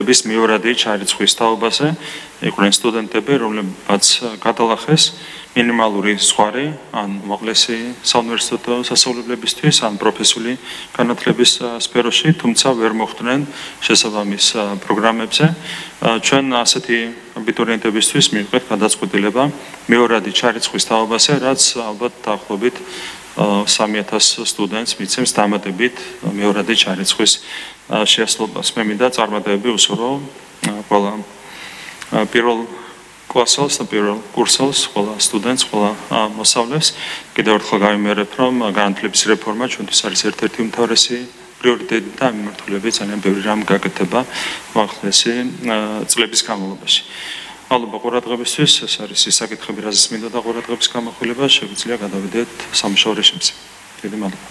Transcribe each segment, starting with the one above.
bis მეორადი ჩარიცხვის თაობაზე იყვნენ სტუდენტები, რომლებმაც გადალახეს მინიმალური ზღვარი ან მოკლესი საუნივერსიტეტო სასწავლებლებისთვის ან პროფესიული განათლების სფეროში, თუმცა ვერ მოხვდნენ შესაბამის პროგრამებზე. ჩვენ ასეთი აბიტურიენტებისთვის მივიღეთ გადაწყვეტილება მეორადი ჩარიცხვის თაობაზე, რაც ალბათ დაახლოებით 3000 სტუდენტს მიცემს დამატებით მეორადი ჩარიცხვის შეასრულებას. მე მინდა წარმატებები უსურვო ყველა პირველ კლასელს და პირველ კურსელს, ყველა სტუდენტს, ყველა მოსწავლეს. კიდევ ერთხელ გავიმეორებ, რომ განათლების რეფორმა ჩვენთვის არის ერთ-ერთი უმთავრესი პრიორიტეტი და ამ მიმართულებით ძალიან ბევრი რამ გაკეთება უახლესი წლების განმავლობაში. მადლობა ყურადღებისთვის, ეს არის ის საკითხები, რაზეც მინდა და ყურადღების გამახვილება, შეგვიძლია გადავიდეთ სამუშაო რეჟიმზე. დიდი მადლობა.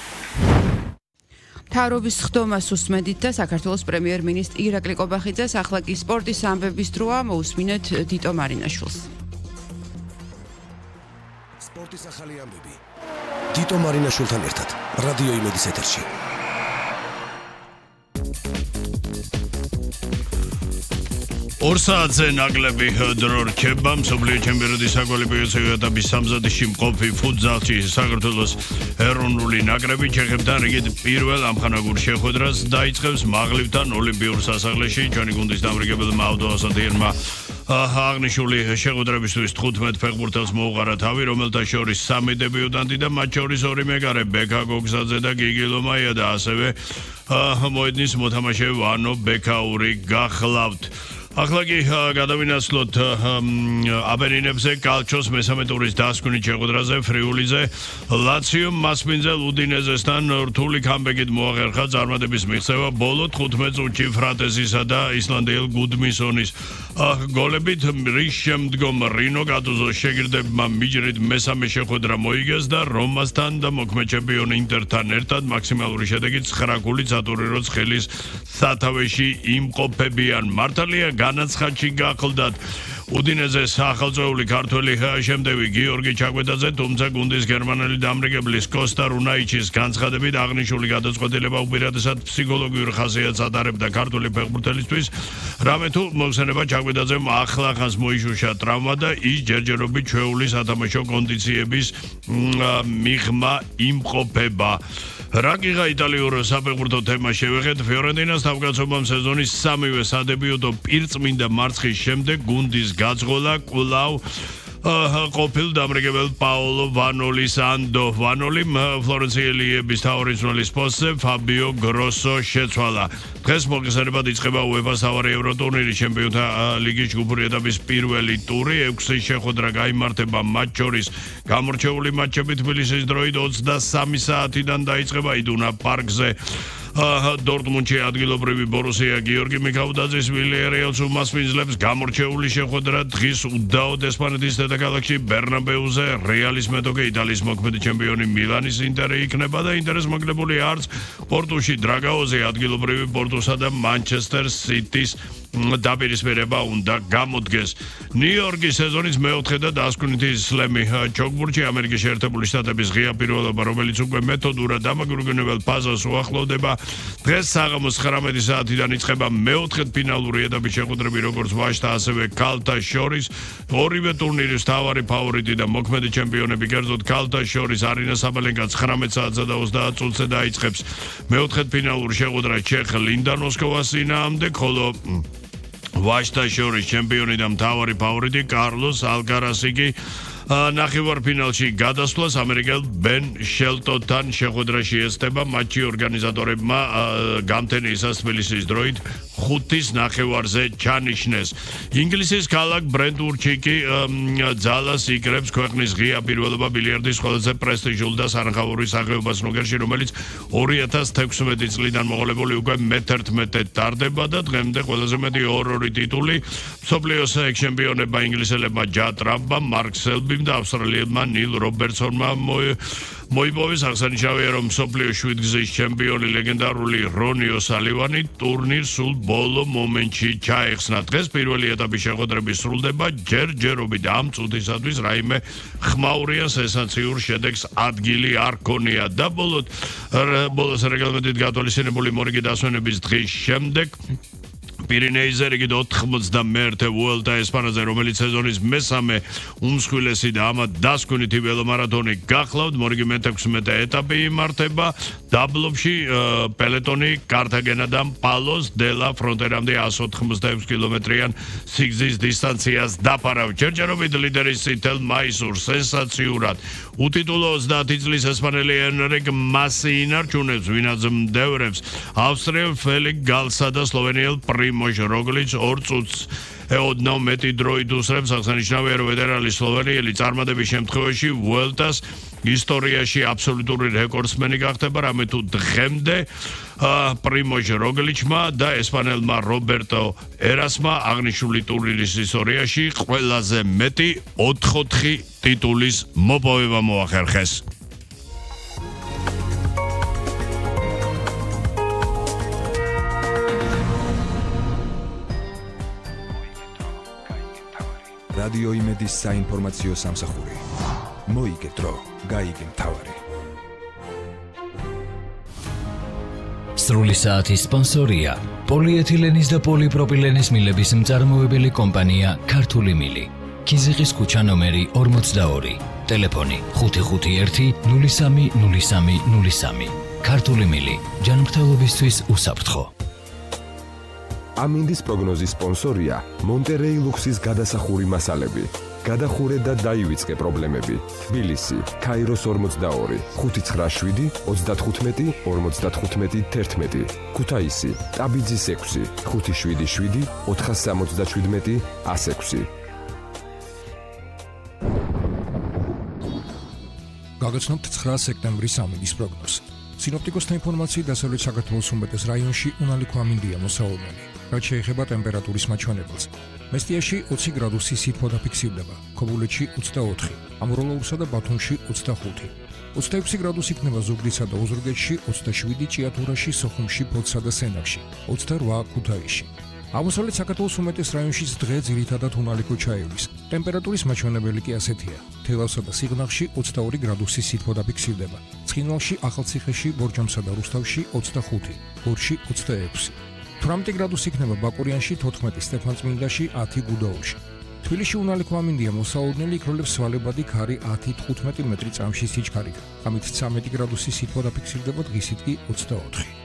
მთავრობის ხდომას უსმენთ და საქართველოს პრემიერ-მინისტრ ირაკლი კობახიძეს ახლა კი სპორტის ამბების დროა, მოусმინეთ დიტო მარინაშვილს. სპორტის ახალი ამბები. დიტო მარინაშვილთან ერთად რადიო იმედის ეთერში. ორსაათზე ნაკლები დრო რჩება მსოფლიო ჩემპიონატის საკვალიფიკაციო ეტაპის 30-ში მყოფი ფუტზალში საქართველოს ეროვნული ნაკრები ჩეხებთან რიგით პირველ ამხანაგურ შეხვედრას დაიწყებს მაღლივთან ოლიმპიურ სასახლეში. ჩვენი გუნდის დამრიგებელმა ავტოასანტიერმა აღნიშნული შეხვედრებისთვის 15 ფეხბურთელს მოუყარა თავი, რომელთა შორის 3 დებიუტანტი და მათ შორის 2 მეკარე ბექა გოგზაძე და გიგი ლომაია და ასევე მოედნის მოთამაშე ვანო ბექაური გახლავთ. ახლა კი გადავინაცვლოთ აბერინებზე კალჩოს მესამე ტურის დასკვნით შეხვედრაზე ფრიულიზე ლაციომ მასპინძელ უდინეზესთან რთული კამბეკით მოახერხა წარმატების მიღწევა ბოლო 15 წუთში ფრატეზისა და ისლანდიელ გუდმისონის გოლებით, რის შემდგომ რინო გატუზოს შეგირდებმა მიჯრით მესამე შეხვედრა მოიგეს და რომასთან და მოქმედ ჩემპიონ ინტერთან ერთად მაქსიმალური შედეგით 9 გოლით სატურირო ცხელის სათავეში იმყოფებიან. მართალია განაცხადში გახლდათ უდინეზეს ახალწეული ქართველი შემდევი გიორგი ჩაკვეტაძე, თუმცა გუნდის გერმანელი დამრიგებლის კოსტა რუნაიჩის განცხადებით აღნიშნული გადაწყვეტილება უპირატესად ფსიქოლოგიურ ხასიათს ატარებდა ქართული ფეხბურთელისთვის, რამე თუ მოხსენება ჩაკვეტაძემ ახლახანს მოიშუშა ტრავმა და ის ჯერჯერობით ჩვეული სათამაშო კონდიციების მიღმა იმყოფება. რაკიღა იტალიურ საფეხბურთო თემას შევეხეთ. ფიორენტინას თავკაცობამ სეზონის 3-ვე სადებიუტო პირწმინდა მარცხის შემდეგ გუნდის გაძღოლა კვლავ ყოფილ დამრიგებელ პაოლო ვანოლის ანდო. ვანოლიმ ფლორენციელიების თავის მწვრთნელის პოსტზე ფაბიო გროსო შეცვალა. დღეს მოგესალმებით იწყება UEFA-ს თავარი ევროტურნირის ჩემპიონთა ლიგის ჯგუფური ეტაპის პირველი ტური. 6 შეხვედრა გაიმართება მათ შორის გამორჩეული მატჩები თბილისის დროით 23 საათიდან დაიწყება იდუნა პარკზე. დორტმუნდში ადგილობრივი ბორუსია გიორგი მიქაუტაძის ვილიარეალს უმასპინძლებს გამორჩეული შეხვედრა დღის უდაოდ ესპანეთის დედაქალაქში ბერნაბეუზე. რეალის მეტოქე იტალიის მოქმედი ჩემპიონი მილანის ინტერი იქნება და ინტერეს მოგებული არც პორტუში დრაგაოზე ადგილობრივი პორტუსა და მანჩესტერ სიტის დაპირისპირება უნდა გამოდგეს. ნიუ-იორკის სეზონის მეოთხე და დასკვნითი სლემი ჩოგბურთში ამერიკის შეერთებული შტატების ღია პირველობა, რომელიც უკვე მეთოდურად დამაგრუგებელ ფაზას უახლოვდება. დღეს საღამოს 19 საათიდან იწყება მეოთხედფინალური ეტაპის შეხვედრები როგორც ვაჟთა, ასევე ქალთა შორის. ორივე ტურნირის მთავარი ფავორიტი და მოქმედი ჩემპიონები, კერძოდ ქალთა შორის არინა საბალენკა 19 საათსა და 30 წუთზე დაიწყებს მეოთხედფინალურ შეხვედრა ჩეხ ლინდა ნოსკოვას წინააღმდეგ, ხოლო ვაჟთა შორის ჩემპიონი და მთავარი ფავორიტი კარლოს ალკარასი კი ნახევარფინალში გადასვლას ამერიკელ ბენ შელტონთან შეხვედრაში ესწრება. მატჩი ორგანიზატორებმა გამთენიისას თბილისის დროით 5-ის ნახევარზე ჩანიშნეს. ინგლისის ქალაქ ბრენტვურდში კი ძალას იკრებს ქვეყნის ღია პირველობა ბილიარდის ყველაზე პრესტიჟულ და სანახაური სახეობას სნუკერში, რომელიც 2016 წლიდან მოყოლებული უკვე მე-11 ტარდება და დღემდე ყველაზე მეტი 2 ტიტული მსოფლიოს ჩემპიონებმა ინგლისელებმა ჯა ტრამპმა, მარკ სელბიმ და ავსტრალიელმა ნილ რობერტსონმა მოიპოვეს. აღსანიშნავია, რომ მსოფლიოს 7 გზის ჩემპიონი ლეგენდარული რონი ოსალივანი ტურნირს სულ ბოლო მომენტში ჩაეხსნა. დღეს პირველი ეტაპის შეხვედრები სრულდება ჯერჯერობით ამ წუთისათვის რაიმე ხმაურიან სენსაციურ შედეგს ადგილი არ ქონია და ბოლოს რეგლამენტით გათვალისწინებული მორიგი დასვენების დღის შემდეგ პირინეიზე რიგით 91 ვუელტა ესპანაზე, რომელიც სეზონის მესამე უმსხვილესი და ამათ დასკვნითი ველომარათონი გახლავთ. მორიგი მე-16 ეტაპი იმართება. დაბლობში პელეტონი კართაგენადან პალოს დელა ფრონტერამდე 186 კილომეტრიან სიგზის დისტანციას დაფარავ. ჯერჯერობით ლიდერის წითელ მაისურს სენსაციურად უტიტულო 30 წლის ესპანელი ენრიკ მასი ინარჩუნებს, ვინაც მდევრებს ავსტრიელ ფელიქ გალსა და სლოვენიელ პრიმოჟ როგლიჩ 2 წუთს ოდნავ მეტი დროით უსრებს. აღსანიშნავია, რომ ვეტერანი სლოვენიელი წარმატების შემთხვევაში ვუელტას ისტორიაში აბსოლუტური რეკორდსმენი გახდება, რამე თუ დღემდე პრიმოჟ როგლიჩმა და ესპანელმა რობერტო ერასმა აღნიშნული ტურნირის ისტორიაში ყველაზე მეტი 4 ტიტულის მოპოვება მოახერხეს. რადიო იმედის საინფორმაციო სამსახური. მოიგეთ დრო, გაიგე მთავარი. სრული საათის სპონსორია პოლიეთილენის და პოლიპროპილენის მილების მწარმოებელი კომპანია ქართული მილი. ქიზიყის ქუჩა ნომერი 42, ტელეფონი 551 030303. ქართული მილი, ჯანმრთელობისთვის უსაფრთხო. ამინდის პროგნოზის სპონსორია მონტერეი ლუქსის გადასახური მასალები. გადახურე და დაივიწყე პრობლემები. თბილისი, ქაიროს 42, 597 35 55 11. ქუთაისი, ტაბიძის 6, 577 477 106. გაგაცნობთ 9 სექტემბრის ამინდის პროგნოზი. სინოპტიკოსთა ინფორმაციით დასავლეთ საქართველოს უმეტეს რაიონში უნალიქო ამინდია მოსაუბრებელი. რაც შეეხება ტემპერატურის მაჩვენებელს. მესტიაში 20 გრადუსი სითბო დაფიქსირდება, ქობულეთში 24, ამროლოურსა და ბათუმში 25. 26 გრადუსი იქნება ზუგდიდსა და ოზურგეთში, 27 ჭიათურაში, სოხუმში, ფოთსა და სენაკში, 28 ქუთაისში. აღმოსავლეთ საქართველოს უმეტეს რაიონში დღე ძირითადად უნალიქო ჩაივლის. ტემპერატურის მაჩვენებელი კი ასეთია: თელავსა და სიღნაღში 22 გრადუსი სითბო დაფიქსირდება, ცხინვალში, ახალციხეში, ბორჯომსა და რუსთავში 25, გორში 26. 18 გრადუსი იქნება ბაკურიანში, 14 სტეფანწმინდაში, 10 გუდაუთში. თბილისში უნალიქო ამინდია მოსაუბრებელი, იქროლებს სვალებადი ქარი 10-15 მეტრი წამში სიჩქარით. ამით 13 გრადუსი სითბო დაფიქსირდება, დღისით კი 24.